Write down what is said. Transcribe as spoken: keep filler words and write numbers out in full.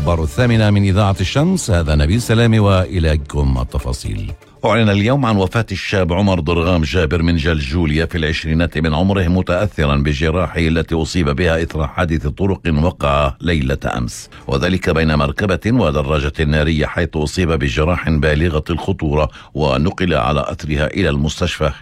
الأخبار الثامنة من إذاعة الشمس. هذا نبيل سلامي وإليكم التفاصيل. أعلن اليوم عن وفاة الشاب عمر ضرغام جابر من جلجوليا في العشرينات من عمره، متأثرا بجراحه التي أصيب بها إثر حادث طرق وقع ليلة أمس، وذلك بين مركبة ودراجة نارية، حيث أصيب بجراح بالغة الخطورة ونقل على أثرها إلى المستشفى